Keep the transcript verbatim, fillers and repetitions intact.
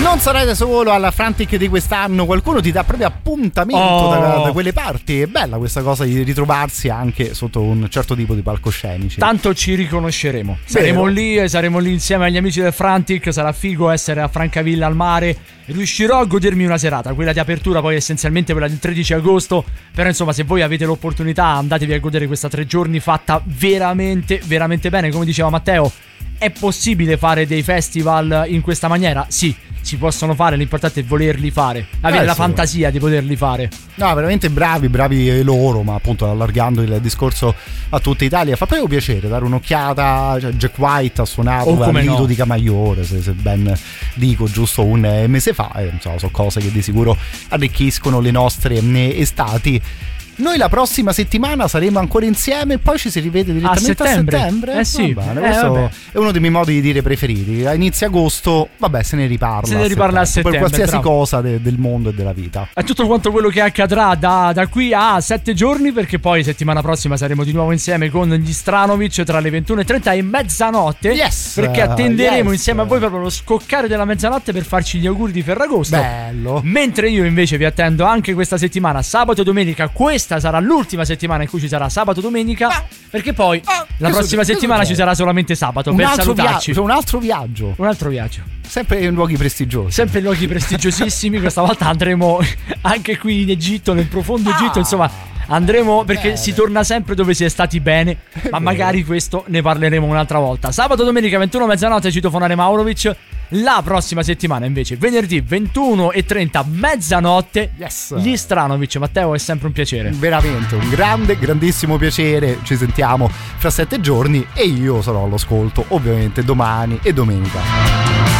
Non sarete solo alla Frantic di quest'anno, qualcuno ti dà proprio appuntamento oh. da, da quelle parti. È bella questa cosa di ritrovarsi anche sotto un certo tipo di palcoscenici. Tanto ci riconosceremo. Saremo Vero. lì e saremo lì insieme agli amici del Frantic. Sarà figo essere a Francavilla al mare. Riuscirò a godermi una serata, quella di apertura, poi essenzialmente quella del tredici agosto. Però insomma, se voi avete l'opportunità, andatevi a godere questa tre giorni fatta veramente, veramente bene. Come diceva Matteo, è possibile fare dei festival in questa maniera? Sì, si possono fare, l'importante è volerli fare, avere eh, la sì. fantasia di poterli fare. No, veramente bravi, bravi loro, ma appunto allargando il discorso a tutta Italia. Fa proprio piacere dare un'occhiata. Cioè, Jack White ha suonato Oh, al Lido no. di Camaiore, se, se ben dico, giusto un mese fa. Eh, insomma, sono cose che di sicuro arricchiscono le nostre eh, estati. Noi la prossima settimana saremo ancora insieme e poi ci si rivede direttamente a settembre. A settembre. Eh sì, Va bene, eh, questo vabbè. è uno dei miei modi di dire preferiti. A inizio agosto, vabbè, se ne riparla. Se ne riparla a settembre, per qualsiasi bravo. cosa de- del mondo e della vita. È tutto quanto quello che accadrà da, da qui a sette giorni, perché poi settimana prossima saremo di nuovo insieme con gli Stranovic tra le ventuno e trenta e mezzanotte. Yes, perché attenderemo yes. insieme a voi proprio lo scoccare della mezzanotte per farci gli auguri di Ferragosto. Bello. Mentre io invece vi attendo anche questa settimana, sabato e domenica. Questa sarà l'ultima settimana in cui ci sarà sabato e domenica, ah, perché poi ah, la prossima succede? settimana ci sarà solamente sabato Un per altro, salutarci. via- un altro viaggio. Un altro viaggio. Sempre in luoghi prestigiosi. Sempre in luoghi prestigiosissimi. Questa volta andremo anche qui in Egitto, nel profondo Egitto. Ah, Insomma, andremo perché bene. si torna sempre dove si è stati bene. Ma magari questo ne parleremo un'altra volta. Sabato, domenica, ventuno mezzanotte citofonare Maurovic. La prossima settimana invece venerdì ventuno e trenta mezzanotte Yes. gli Stranovic. Matteo, è sempre un piacere. Veramente un grande, grandissimo piacere. Ci sentiamo fra sette giorni e io sarò all'ascolto ovviamente domani e domenica.